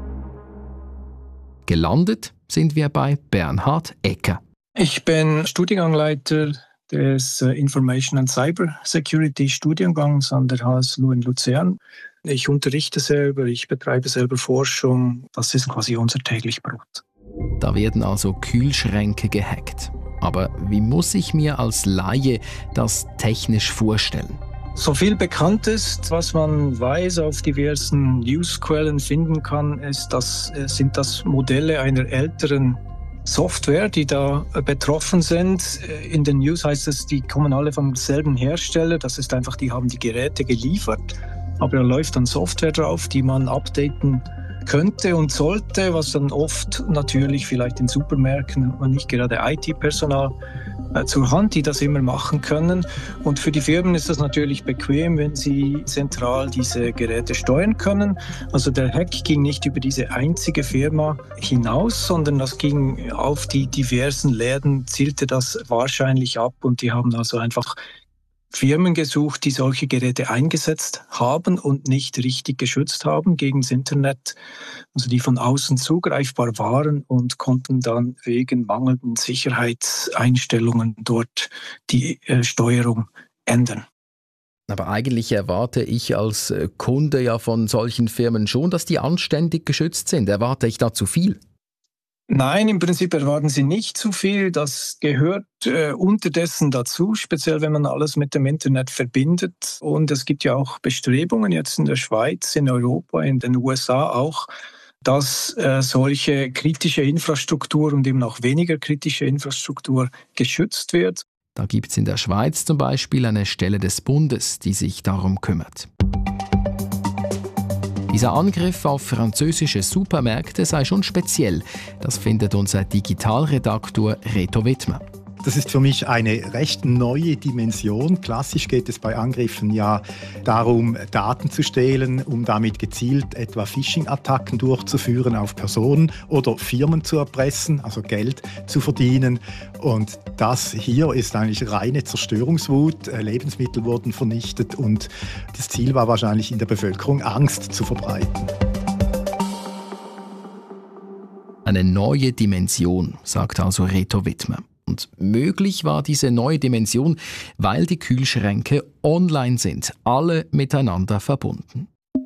Gelandet sind wir bei Bernhard Ecker. Ich bin Studiengangleiter des Information and Cyber Security Studiengangs an der H S L U in Luzern. Ich unterrichte selber, ich betreibe selber Forschung. Das ist quasi unser täglich Brot. Da werden also Kühlschränke gehackt. Aber wie muss ich mir als Laie das technisch vorstellen? So viel bekannt ist, was man weiß, auf diversen Newsquellen finden kann, ist, das, sind das Modelle einer älteren Software, die da betroffen sind. In den News heißt es, die kommen alle vom selben Hersteller. Das ist einfach, die haben die Geräte geliefert, aber da läuft dann Software drauf, die man updaten könnte und sollte, was dann oft natürlich vielleicht in Supermärkten hat man nicht gerade I T-Personal äh, zur Hand, die das immer machen können. Und für die Firmen ist das natürlich bequem, wenn sie zentral diese Geräte steuern können. Also der Hack ging nicht über diese einzige Firma hinaus, sondern das ging auf die diversen Läden, zielte das wahrscheinlich ab und die haben also einfach Firmen gesucht, die solche Geräte eingesetzt haben und nicht richtig geschützt haben gegen das Internet, also die von außen zugreifbar waren und konnten dann wegen mangelnden Sicherheitseinstellungen dort die äh, Steuerung ändern. Aber eigentlich erwarte ich als Kunde ja von solchen Firmen schon, dass die anständig geschützt sind. Erwarte ich da zu viel? Nein, im Prinzip erwarten Sie nicht zu viel. Das gehört äh, unterdessen dazu, speziell wenn man alles mit dem Internet verbindet. Und es gibt ja auch Bestrebungen jetzt in der Schweiz, in Europa, in den U S A auch, dass äh, solche kritische Infrastruktur und eben auch weniger kritische Infrastruktur geschützt wird. Da gibt es in der Schweiz zum Beispiel eine Stelle des Bundes, die sich darum kümmert. Dieser Angriff auf französische Supermärkte sei schon speziell. Das findet unser Digitalredaktor Reto Wittmer. Das ist für mich eine recht neue Dimension. Klassisch geht es bei Angriffen ja darum, Daten zu stehlen, um damit gezielt etwa Phishing-Attacken durchzuführen auf Personen oder Firmen zu erpressen, also Geld zu verdienen. Und das hier ist eigentlich reine Zerstörungswut. Lebensmittel wurden vernichtet und das Ziel war wahrscheinlich in der Bevölkerung, Angst zu verbreiten. Eine neue Dimension, sagt also Reto Wittmer. Und möglich war diese neue Dimension, weil die Kühlschränke online sind, alle miteinander verbunden.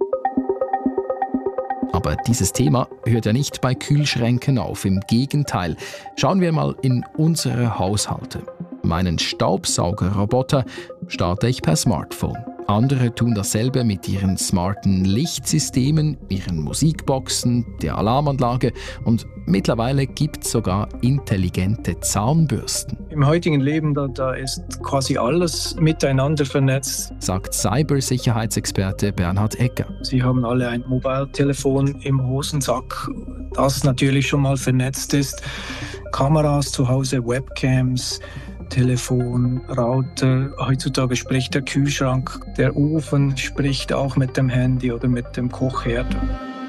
Aber dieses Thema hört ja nicht bei Kühlschränken auf, im Gegenteil. Schauen wir mal in unsere Haushalte. Meinen Staubsaugerroboter starte ich per Smartphone. Andere tun dasselbe mit ihren smarten Lichtsystemen, ihren Musikboxen, der Alarmanlage und mittlerweile gibt es sogar intelligente Zahnbürsten. Im heutigen Leben, da, da ist quasi alles miteinander vernetzt, sagt Cybersicherheitsexperte Bernhard Ecker. Sie haben alle ein Mobiltelefon im Hosensack, das natürlich schon mal vernetzt ist. Kameras zu Hause, Webcams, Telefon, Router, heutzutage spricht der Kühlschrank, der Ofen spricht auch mit dem Handy oder mit dem Kochherd.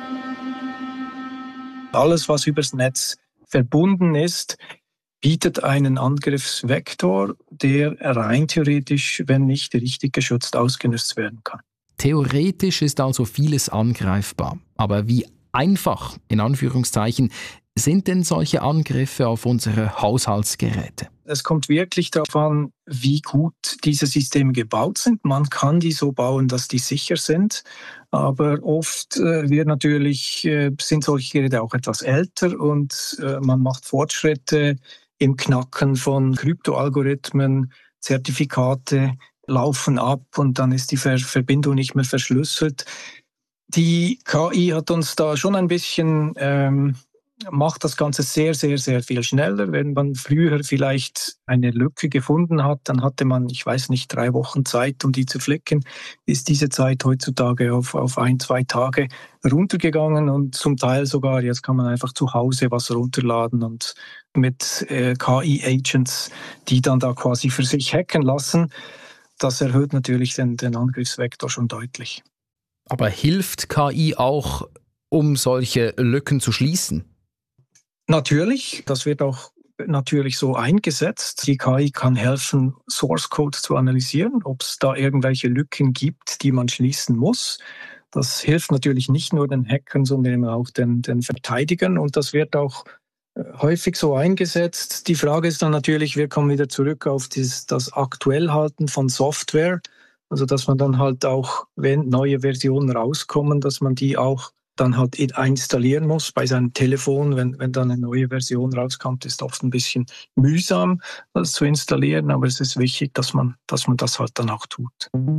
Alles, was übers Netz verbunden ist, bietet einen Angriffsvektor, der rein theoretisch, wenn nicht richtig geschützt, ausgenutzt werden kann. Theoretisch ist also vieles angreifbar. Aber wie einfach, in Anführungszeichen, sind denn solche Angriffe auf unsere Haushaltsgeräte? Es kommt wirklich darauf an, wie gut diese Systeme gebaut sind. Man kann die so bauen, dass die sicher sind. Aber oft äh, wird natürlich, äh, sind solche Geräte auch etwas älter und äh, man macht Fortschritte im Knacken von Kryptoalgorithmen, Zertifikate laufen ab und dann ist die Ver- Verbindung nicht mehr verschlüsselt. Die K I hat uns da schon ein bisschen ähm, macht das Ganze sehr, sehr, sehr viel schneller. Wenn man früher vielleicht eine Lücke gefunden hat, dann hatte man, ich weiß nicht, drei Wochen Zeit, um die zu flicken. Ist diese Zeit heutzutage auf, auf ein, zwei Tage runtergegangen und zum Teil sogar, jetzt kann man einfach zu Hause was runterladen und mit äh, K I-Agents, die dann da quasi für sich hacken lassen. Das erhöht natürlich den, den Angriffsvektor schon deutlich. Aber hilft K I auch, um solche Lücken zu schließen? Natürlich, das wird auch natürlich so eingesetzt. Die K I kann helfen, Source Code zu analysieren, ob es da irgendwelche Lücken gibt, die man schließen muss. Das hilft natürlich nicht nur den Hackern, sondern auch den, den Verteidigern und das wird auch häufig so eingesetzt. Die Frage ist dann natürlich, wir kommen wieder zurück auf dieses, das Aktuellhalten von Software, also dass man dann halt auch, wenn neue Versionen rauskommen, dass man die auch dann halt installieren muss bei seinem Telefon. Wenn, wenn dann eine neue Version rauskommt, ist oft ein bisschen mühsam, das zu installieren, aber es ist wichtig, dass man, dass man das halt dann auch tut.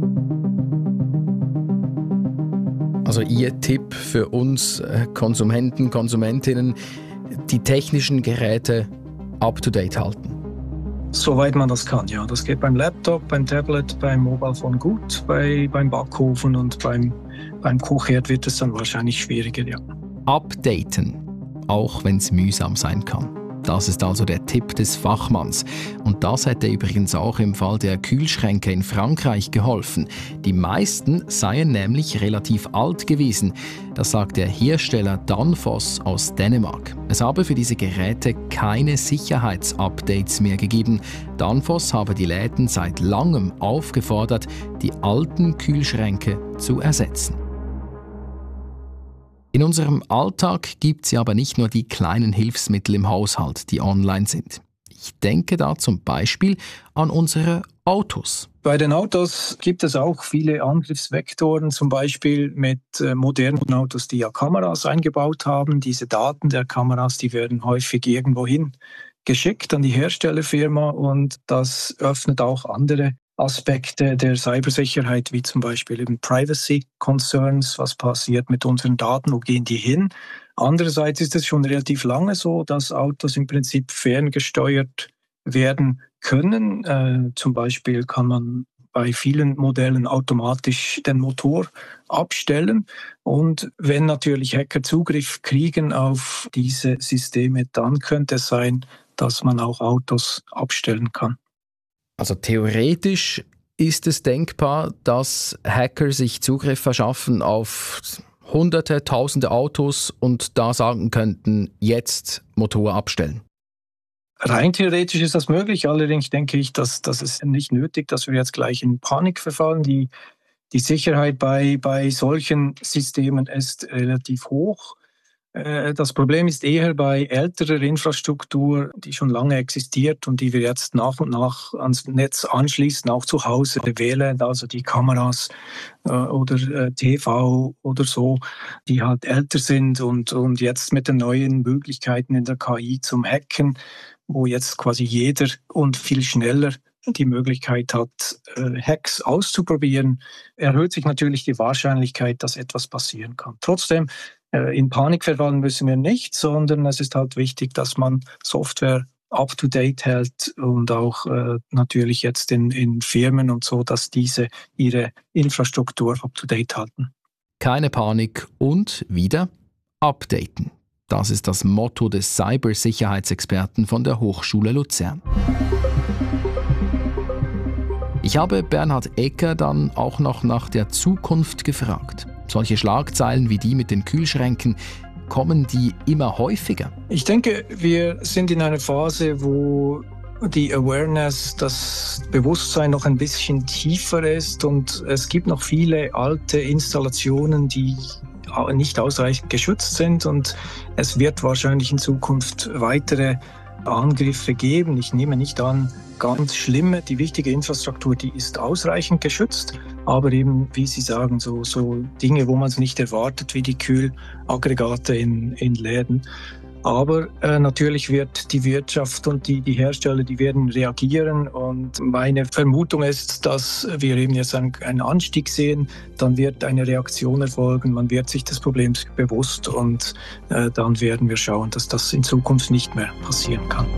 Also Ihr Tipp für uns Konsumenten, Konsumentinnen, die technischen Geräte up-to-date halten? Soweit man das kann, ja. Das geht beim Laptop, beim Tablet, beim Mobile Phone gut, bei, beim Backofen und beim, beim Kochherd wird es dann wahrscheinlich schwieriger, ja. Updaten, auch wenn es mühsam sein kann. Das ist also der Tipp des Fachmanns. Und das hätte übrigens auch im Fall der Kühlschränke in Frankreich geholfen. Die meisten seien nämlich relativ alt gewesen. Das sagt der Hersteller Danfoss aus Dänemark. Es habe für diese Geräte keine Sicherheitsupdates mehr gegeben. Danfoss habe die Läden seit langem aufgefordert, die alten Kühlschränke zu ersetzen. In unserem Alltag gibt es ja aber nicht nur die kleinen Hilfsmittel im Haushalt, die online sind. Ich denke da zum Beispiel an unsere Autos. Bei den Autos gibt es auch viele Angriffsvektoren, zum Beispiel mit äh, modernen Autos, die ja Kameras eingebaut haben. Diese Daten der Kameras, die werden häufig irgendwohin geschickt an die Herstellerfirma und das öffnet auch andere Aspekte der Cybersicherheit, wie zum Beispiel eben Privacy Concerns, was passiert mit unseren Daten, wo gehen die hin. Andererseits ist es schon relativ lange so, dass Autos im Prinzip ferngesteuert werden können. Äh, zum Beispiel kann man bei vielen Modellen automatisch den Motor abstellen. Und wenn natürlich Hacker Zugriff kriegen auf diese Systeme, dann könnte es sein, dass man auch Autos abstellen kann. Also theoretisch ist es denkbar, dass Hacker sich Zugriff verschaffen auf hunderte, tausende Autos und da sagen könnten, jetzt Motor abstellen. Rein theoretisch ist das möglich, allerdings denke ich, dass das ist nicht nötig, dass wir jetzt gleich in Panik verfallen. Die, die Sicherheit bei, bei solchen Systemen ist relativ hoch. Das Problem ist eher bei älterer Infrastruktur, die schon lange existiert und die wir jetzt nach und nach ans Netz anschließen, auch zu Hause, W L A N, also die Kameras äh, oder äh, T V oder so, die halt älter sind und, und jetzt mit den neuen Möglichkeiten in der K I zum Hacken, wo jetzt quasi jeder und viel schneller die Möglichkeit hat, äh, Hacks auszuprobieren, erhöht sich natürlich die Wahrscheinlichkeit, dass etwas passieren kann. Trotzdem, in Panik verfallen müssen wir nicht, sondern es ist halt wichtig, dass man Software up-to-date hält und auch äh, natürlich jetzt in, in Firmen und so, dass diese ihre Infrastruktur up-to-date halten. Keine Panik und wieder updaten. Das ist das Motto des Cybersicherheitsexperten von der Hochschule Luzern. Ich habe Bernhard Ecker dann auch noch nach der Zukunft gefragt. Solche Schlagzeilen wie die mit den Kühlschränken, kommen die immer häufiger? Ich denke, wir sind in einer Phase, wo die Awareness, das Bewusstsein noch ein bisschen tiefer ist und es gibt noch viele alte Installationen, die nicht ausreichend geschützt sind und es wird wahrscheinlich in Zukunft weitere Angriffe geben. Ich nehme nicht an, ganz schlimme. Die wichtige Infrastruktur, die ist ausreichend geschützt, aber eben, wie Sie sagen, so, so Dinge, wo man es nicht erwartet, wie die Kühlaggregate in, in Läden. Aber äh, natürlich wird die Wirtschaft und die, die Hersteller, die werden reagieren. Und meine Vermutung ist, dass wir eben jetzt einen, einen Anstieg sehen. Dann wird eine Reaktion erfolgen. Man wird sich des Problems bewusst und äh, dann werden wir schauen, dass das in Zukunft nicht mehr passieren kann.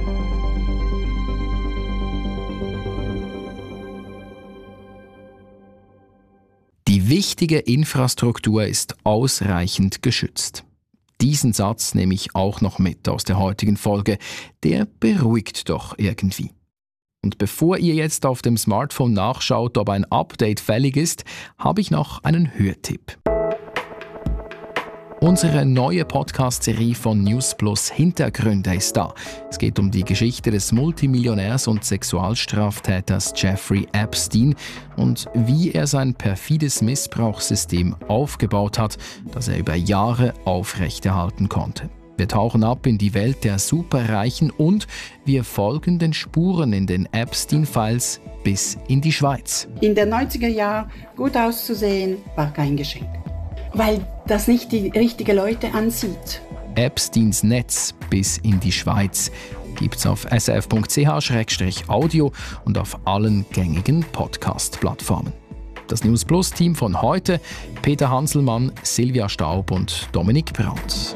Die wichtige Infrastruktur ist ausreichend geschützt. Diesen Satz nehme ich auch noch mit aus der heutigen Folge. Der beruhigt doch irgendwie. Und bevor ihr jetzt auf dem Smartphone nachschaut, ob ein Update fällig ist, habe ich noch einen Hörtipp. Unsere neue Podcast-Serie von News Plus Hintergründe ist da. Es geht um die Geschichte des Multimillionärs und Sexualstraftäters Jeffrey Epstein und wie er sein perfides Missbrauchssystem aufgebaut hat, das er über Jahre aufrechterhalten konnte. Wir tauchen ab in die Welt der Superreichen und wir folgen den Spuren in den Epstein-Files bis in die Schweiz. In den neunziger Jahren gut auszusehen, war kein Geschenk. Weil das nicht die richtigen Leute anzieht. Epsteins Netz bis in die Schweiz gibt's auf s r f punkt c h slash audio und auf allen gängigen Podcast-Plattformen. Das News Plus Team von heute: Peter Hanselmann, Silvia Staub und Dominik Brandt.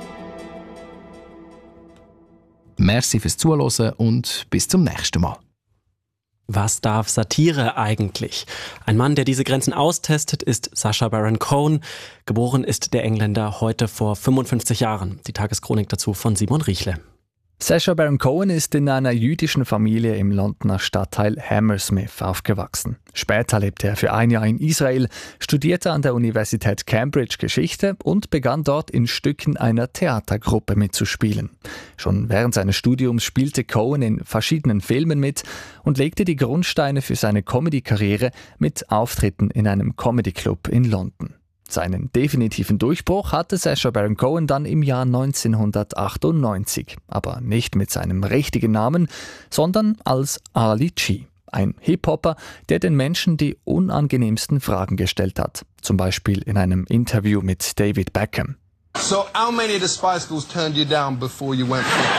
Merci fürs Zuhören und bis zum nächsten Mal. Was darf Satire eigentlich? Ein Mann, der diese Grenzen austestet, ist Sacha Baron Cohen. Geboren ist der Engländer heute vor fünfundfünfzig Jahren. Die Tageschronik dazu von Simon Riechle. Sacha Baron Cohen ist in einer jüdischen Familie im Londoner Stadtteil Hammersmith aufgewachsen. Später lebte er für ein Jahr in Israel, studierte an der Universität Cambridge Geschichte und begann dort in Stücken einer Theatergruppe mitzuspielen. Schon während seines Studiums spielte Cohen in verschiedenen Filmen mit und legte die Grundsteine für seine Comedy-Karriere mit Auftritten in einem Comedy-Club in London. Seinen definitiven Durchbruch hatte Sacha Baron Cohen dann im Jahr neunzehnhundertachtundneunzig, aber nicht mit seinem richtigen Namen, sondern als Ali G, ein Hip-Hopper, der den Menschen die unangenehmsten Fragen gestellt hat, zum Beispiel in einem Interview mit David Beckham. So, how many of the Spice Girls turned you down before you went for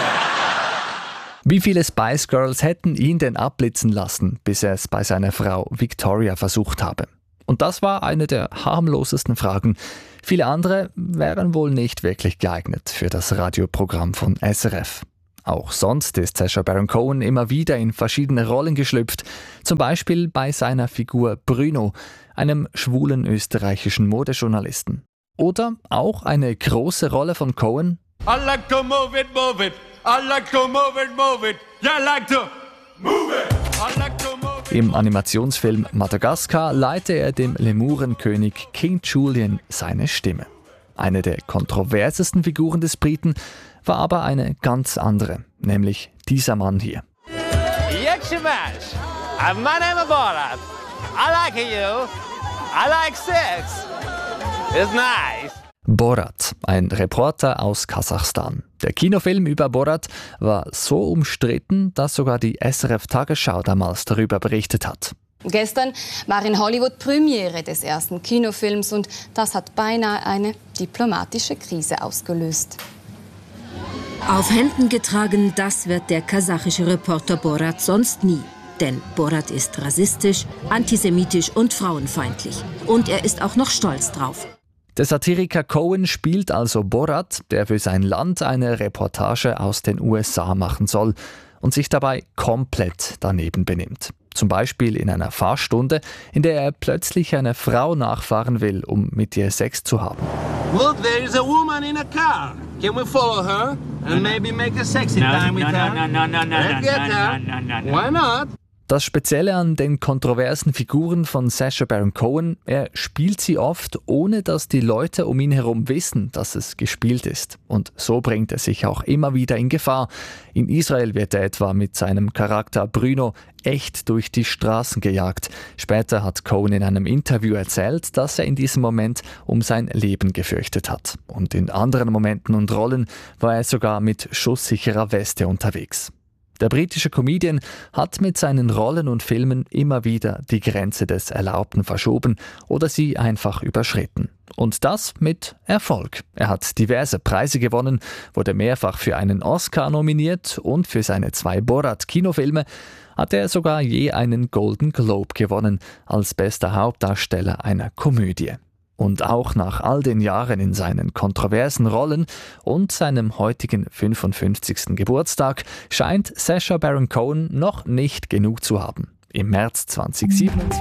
Wie viele Spice Girls hätten ihn denn abblitzen lassen, bis er es bei seiner Frau Victoria versucht habe? Und das war eine der harmlosesten Fragen. Viele andere wären wohl nicht wirklich geeignet für das Radioprogramm von S R F. Auch sonst ist Sacha Baron Cohen immer wieder in verschiedene Rollen geschlüpft. Zum Beispiel bei seiner Figur Bruno, einem schwulen österreichischen Modejournalisten. Oder auch eine große Rolle von Cohen. I like to move it, move it. I like to move it, move it. Yeah, I like to move it. I like to move it. Im Animationsfilm Madagaskar leihte er dem Lemurenkönig King Julian seine Stimme. Eine der kontroversesten Figuren des Briten war aber eine ganz andere, nämlich dieser Mann hier. Yekshamash, my name is Borat. I like you. I like sex. It's nice. Borat, ein Reporter aus Kasachstan. Der Kinofilm über Borat war so umstritten, dass sogar die S R F-Tagesschau damals darüber berichtet hat. Gestern war in Hollywood Premiere des ersten Kinofilms und das hat beinahe eine diplomatische Krise ausgelöst. Auf Händen getragen, das wird der kasachische Reporter Borat sonst nie. Denn Borat ist rassistisch, antisemitisch und frauenfeindlich. Und er ist auch noch stolz drauf. Der Satiriker Cohen spielt also Borat, der für sein Land eine Reportage aus den U S A machen soll und sich dabei komplett daneben benimmt. Zum Beispiel in einer Fahrstunde, in der er plötzlich eine Frau nachfahren will, um mit ihr Sex zu haben. Look, there is a woman in a car. Can we follow her and maybe make a sexy time with her? No, no, no, no, no, Let's get her. no, no, no, no. Why not? Das Spezielle an den kontroversen Figuren von Sacha Baron Cohen, er spielt sie oft, ohne dass die Leute um ihn herum wissen, dass es gespielt ist. Und so bringt er sich auch immer wieder in Gefahr. In Israel wird er etwa mit seinem Charakter Bruno echt durch die Straßen gejagt. Später hat Cohen in einem Interview erzählt, dass er in diesem Moment um sein Leben gefürchtet hat. Und in anderen Momenten und Rollen war er sogar mit schusssicherer Weste unterwegs. Der britische Comedian hat mit seinen Rollen und Filmen immer wieder die Grenze des Erlaubten verschoben oder sie einfach überschritten. Und das mit Erfolg. Er hat diverse Preise gewonnen, wurde mehrfach für einen Oscar nominiert und für seine zwei Borat-Kinofilme hat er sogar je einen Golden Globe gewonnen als bester Hauptdarsteller einer Komödie. Und auch nach all den Jahren in seinen kontroversen Rollen und seinem heutigen fünfundfünfzigsten Geburtstag scheint Sacha Baron Cohen noch nicht genug zu haben. Im März zweitausendsiebenundzwanzig.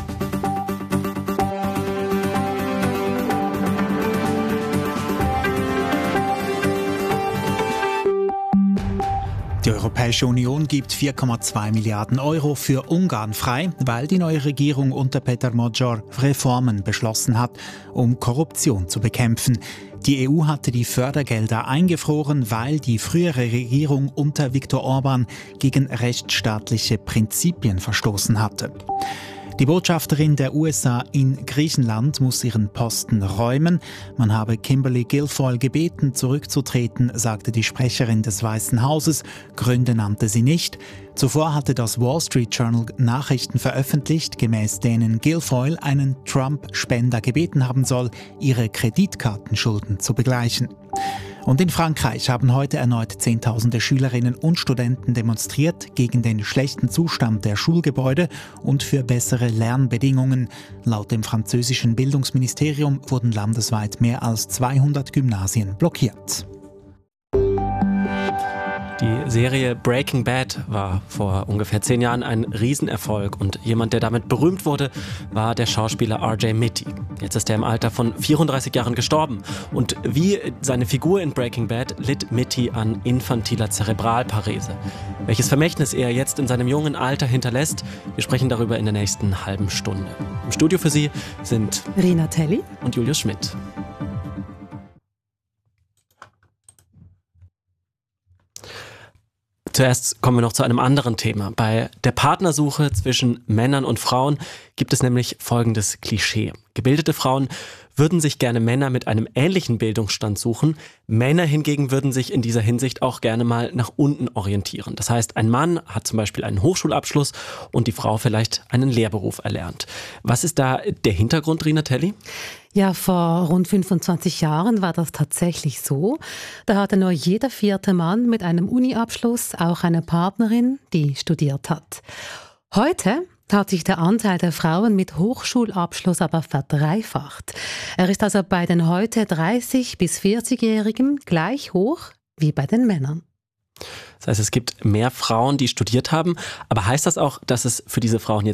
Die Europäische Union gibt vier Komma zwei Milliarden Euro für Ungarn frei, weil die neue Regierung unter Peter Magyar Reformen beschlossen hat, um Korruption zu bekämpfen. Die E U hatte die Fördergelder eingefroren, weil die frühere Regierung unter Viktor Orban gegen rechtsstaatliche Prinzipien verstoßen hatte. Die Botschafterin der U S A in Griechenland muss ihren Posten räumen. Man habe Kimberly Guilfoyle gebeten, zurückzutreten, sagte die Sprecherin des Weißen Hauses. Gründe nannte sie nicht. Zuvor hatte das Wall Street Journal Nachrichten veröffentlicht, gemäß denen Guilfoyle einen Trump-Spender gebeten haben soll, ihre Kreditkartenschulden zu begleichen. Und in Frankreich haben heute erneut Zehntausende Schülerinnen und Studenten demonstriert gegen den schlechten Zustand der Schulgebäude und für bessere Lernbedingungen. Laut dem französischen Bildungsministerium wurden landesweit mehr als zweihundert Gymnasien blockiert. Die Serie Breaking Bad war vor ungefähr zehn Jahren ein Riesenerfolg und jemand, der damit berühmt wurde, war der Schauspieler R J Mitte. Jetzt ist er im Alter von vierunddreißig Jahren gestorben und wie seine Figur in Breaking Bad litt Mitte an infantiler Zerebralparese. Welches Vermächtnis er jetzt in seinem jungen Alter hinterlässt, wir sprechen darüber in der nächsten halben Stunde. Im Studio für Sie sind Rina Telli und Julius Schmidt. Zuerst kommen wir noch zu einem anderen Thema. Bei der Partnersuche zwischen Männern und Frauen gibt es nämlich folgendes Klischee. Gebildete Frauen würden sich gerne Männer mit einem ähnlichen Bildungsstand suchen. Männer hingegen würden sich in dieser Hinsicht auch gerne mal nach unten orientieren. Das heißt, ein Mann hat zum Beispiel einen Hochschulabschluss und die Frau vielleicht einen Lehrberuf erlernt. Was ist da der Hintergrund, Rina Telli? Ja, vor rund fünfundzwanzig Jahren war das tatsächlich so. Da hatte nur jeder vierte Mann mit einem Uni-Abschluss auch eine Partnerin, die studiert hat. Heute hat sich der Anteil der Frauen mit Hochschulabschluss aber verdreifacht. Er ist also bei den heute dreißig- bis vierzigjährigen gleich hoch wie bei den Männern. Das heißt, es gibt mehr Frauen, die studiert haben, aber heißt das auch, dass es für diese Frauen jetzt